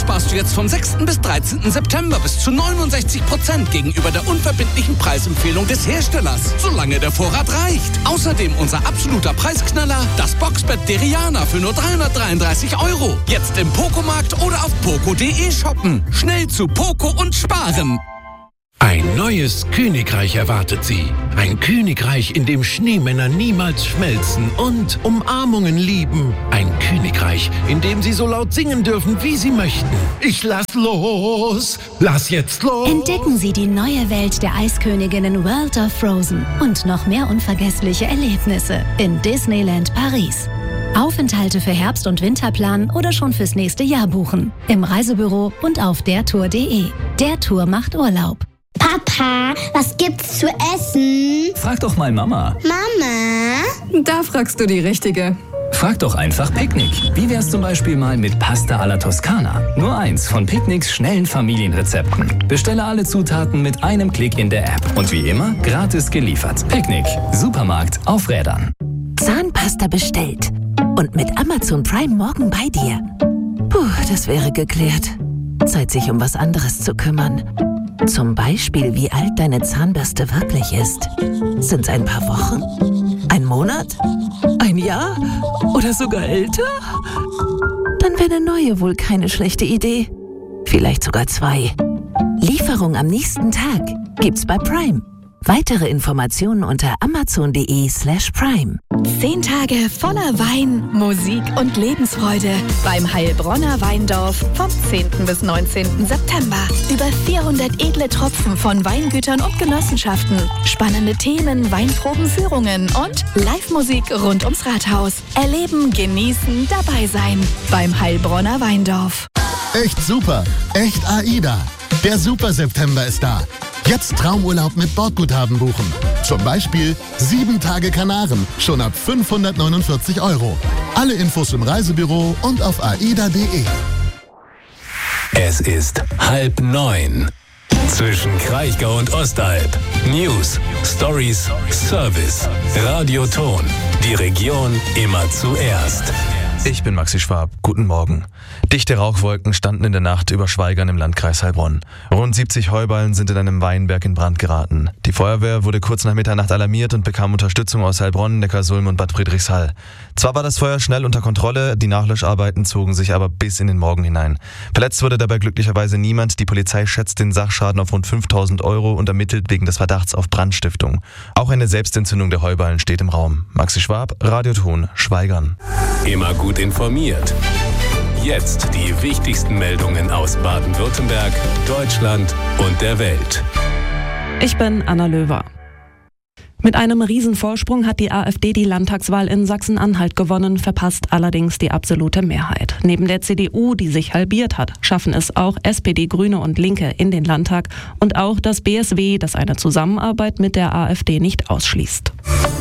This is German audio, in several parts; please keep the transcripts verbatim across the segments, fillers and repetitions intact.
sparst du jetzt vom sechsten bis dreizehnten September bis zu neunundsechzig Prozent gegenüber der unverbindlichen Preisempfehlung des Herstellers, solange der Vorrat reicht. Außerdem unser absoluter Preisknaller, das Boxbett Deriana für nur dreihundertdreiunddreißig Euro. Jetzt im Pocomarkt oder auf poco punkt de shoppen. Schnell zu Poco und sparen. Ein neues Königreich erwartet Sie. Ein Königreich, in dem Schneemänner niemals schmelzen und Umarmungen lieben. Ein Königreich, in dem Sie so laut singen dürfen, wie Sie möchten. Ich lass los, lass jetzt los. Entdecken Sie die neue Welt der Eisköniginnen World of Frozen und noch mehr unvergessliche Erlebnisse in Disneyland Paris. Aufenthalte für Herbst- und Winterplan oder schon fürs nächste Jahr buchen. Im Reisebüro und auf der tour punkt de. Der Tour macht Urlaub. Papa, was gibt's zu essen? Frag doch mal Mama. Mama? Da fragst du die Richtige. Frag doch einfach Picknick. Wie wär's zum Beispiel mal mit Pasta alla Toskana? Nur eins von Picknicks schnellen Familienrezepten. Bestelle alle Zutaten mit einem Klick in der App. Und wie immer, gratis geliefert. Picknick. Supermarkt auf Rädern. Zahnpasta bestellt. Und mit Amazon Prime morgen bei dir. Puh, das wäre geklärt. Zeit, sich um was anderes zu kümmern. Zum Beispiel, wie alt deine Zahnbürste wirklich ist. Sind's ein paar Wochen? Ein Monat? Ein Jahr? Oder sogar älter? Dann wäre eine neue wohl keine schlechte Idee. Vielleicht sogar zwei. Lieferung am nächsten Tag gibt's bei Prime. Weitere Informationen unter amazon punkt de slash prime. Zehn Tage voller Wein, Musik und Lebensfreude beim Heilbronner Weindorf vom zehnten bis neunzehnten September. Über vierhundert edle Tropfen von Weingütern und Genossenschaften, spannende Themen, Weinprobenführungen und Live-Musik rund ums Rathaus. Erleben, genießen, dabei sein beim Heilbronner Weindorf. Echt super, echt AIDA. Der Super September ist da. Jetzt Traumurlaub mit Bordguthaben buchen. Zum Beispiel sieben Tage Kanaren, schon ab fünfhundertneunundvierzig Euro. Alle Infos im Reisebüro und auf aida punkt de. Es ist halb neun. Zwischen Kraichgau und Ostalb. News, Stories, Service, Radioton. Die Region immer zuerst. Ich bin Maxi Schwab. Guten Morgen. Dichte Rauchwolken standen in der Nacht über Schwaigern im Landkreis Heilbronn. Rund siebzig Heuballen sind in einem Weinberg in Brand geraten. Die Feuerwehr wurde kurz nach Mitternacht alarmiert und bekam Unterstützung aus Heilbronn, Neckarsulm und Bad Friedrichshall. Zwar war das Feuer schnell unter Kontrolle, die Nachlöscharbeiten zogen sich aber bis in den Morgen hinein. Verletzt wurde dabei glücklicherweise niemand. Die Polizei schätzt den Sachschaden auf rund fünftausend Euro und ermittelt wegen des Verdachts auf Brandstiftung. Auch eine Selbstentzündung der Heuballen steht im Raum. Maxi Schwab, Radioton, Schwaigern. Immer gut informiert. Jetzt die wichtigsten Meldungen aus Baden-Württemberg, Deutschland und der Welt. Ich bin Anna Löwer. Mit einem Riesenvorsprung hat die AfD die Landtagswahl in Sachsen-Anhalt gewonnen, verpasst allerdings die absolute Mehrheit. Neben der C D U, die sich halbiert hat, schaffen es auch S P D, Grüne und Linke in den Landtag und auch das B S W, das eine Zusammenarbeit mit der AfD nicht ausschließt.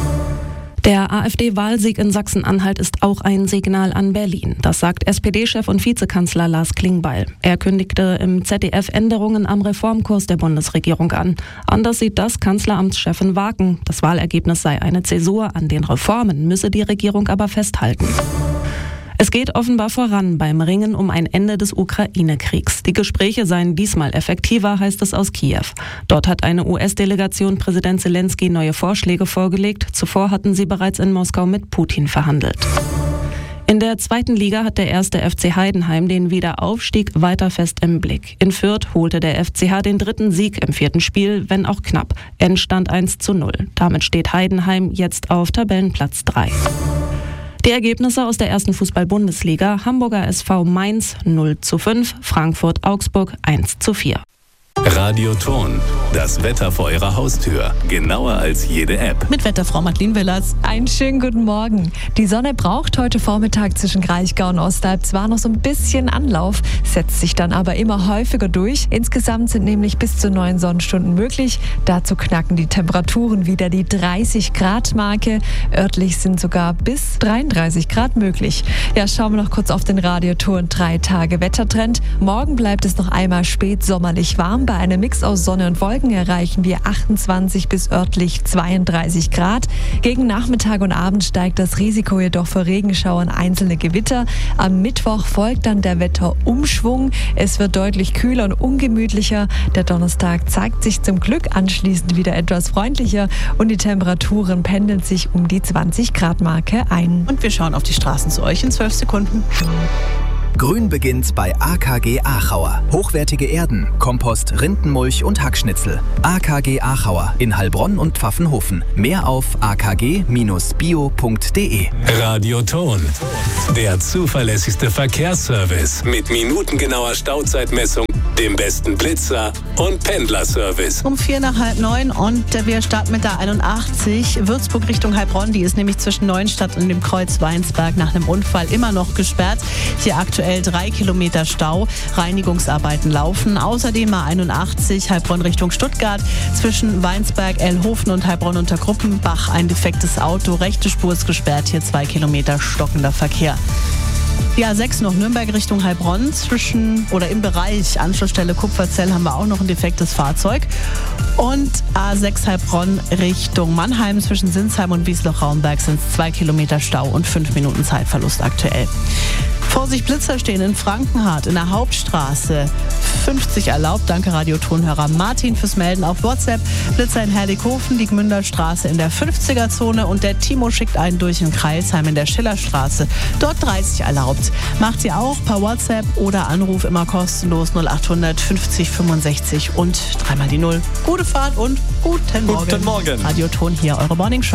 Der AfD-Wahlsieg in Sachsen-Anhalt ist auch ein Signal an Berlin. Das sagt S P D-Chef und Vizekanzler Lars Klingbeil. Er kündigte im Z D F Änderungen am Reformkurs der Bundesregierung an. Anders sieht das Kanzleramtschefin Waken. Das Wahlergebnis sei eine Zäsur, an den Reformen müsse die Regierung aber festhalten. Es geht offenbar voran beim Ringen um ein Ende des Ukraine-Kriegs. Die Gespräche seien diesmal effektiver, heißt es aus Kiew. Dort hat eine U S-Delegation Präsident Zelensky neue Vorschläge vorgelegt. Zuvor hatten sie bereits in Moskau mit Putin verhandelt. In der zweiten Liga hat der erste F C Heidenheim den Wiederaufstieg weiter fest im Blick. In Fürth holte der F C H den dritten Sieg im vierten Spiel, wenn auch knapp. Endstand eins zu null. Damit steht Heidenheim jetzt auf Tabellenplatz drei. Die Ergebnisse aus der ersten Fußball-Bundesliga: Hamburger S V Mainz null zu fünf, Frankfurt-Augsburg eins zu vier. Radioton, das Wetter vor Ihrer Haustür. Genauer als jede App. Mit Wetterfrau Madeleine Willers. Einen schönen guten Morgen. Die Sonne braucht heute Vormittag zwischen Kraichgau und Ostalb zwar noch so ein bisschen Anlauf, setzt sich dann aber immer häufiger durch. Insgesamt sind nämlich bis zu neun Sonnenstunden möglich. Dazu knacken die Temperaturen wieder die dreißig Grad Marke. Örtlich sind sogar bis dreiunddreißig Grad möglich. Ja, schauen wir noch kurz auf den Radioton drei Tage Wettertrend. Morgen bleibt es noch einmal spätsommerlich warm Bei einem Mix aus Sonne und Wolken erreichen wir achtundzwanzig bis örtlich zweiunddreißig Grad. Gegen Nachmittag und Abend steigt das Risiko jedoch für Regenschauer und einzelne Gewitter. Am Mittwoch folgt dann der Wetterumschwung. Es wird deutlich kühler und ungemütlicher. Der Donnerstag zeigt sich zum Glück anschließend wieder etwas freundlicher und die Temperaturen pendeln sich um die zwanzig Grad Marke ein. Und wir schauen auf die Straßen zu euch in zwölf Sekunden. Grün beginnt bei A K G Achauer. Hochwertige Erden, Kompost, Rindenmulch und Hackschnitzel. A K G Achauer in Heilbronn und Pfaffenhofen. Mehr auf a k g Bindestrich bio punkt d e. Radioton, der zuverlässigste Verkehrsservice mit minutengenauer Stauzeitmessung, dem besten Blitzer und Pendlerservice. Um vier nach halb neun und wir starten mit der einundachtzig. Würzburg Richtung Heilbronn, die ist nämlich zwischen Neuenstadt und dem Kreuz Weinsberg nach einem Unfall immer noch gesperrt. Hier aktuell drei Kilometer Stau. Reinigungsarbeiten laufen. Außerdem A einundachtzig Heilbronn Richtung Stuttgart. Zwischen Weinsberg, Elhofen und Heilbronn unter Gruppenbach ein defektes Auto. Rechte Spur ist gesperrt. Hier zwei Kilometer stockender Verkehr. Die A sechs noch Nürnberg Richtung Heilbronn. Zwischen oder im Bereich Anschlussstelle Kupferzell haben wir auch noch ein defektes Fahrzeug. Und A sechs Heilbronn Richtung Mannheim zwischen Sinsheim und Wiesloch-Raumberg sind es zwei Kilometer Stau und fünf Minuten Zeitverlust aktuell. Vorsicht, Blitzer stehen in Frankenhardt in der Hauptstraße. fünfzig erlaubt. Danke Radiotonhörer Martin fürs Melden auf WhatsApp. Blitzer in Herlighofen, die Gmünderstraße in der fünfziger-Zone und der Timo schickt einen durch in Kreilsheim in der Schillerstraße. Dort dreißig erlaubt. Macht sie auch per WhatsApp oder Anruf immer kostenlos null achthundert fünfzig fünfundsechzig und dreimal die Null. Gute Fahrt und guten Morgen. Guten Morgen. Radioton hier, eure Morning Show.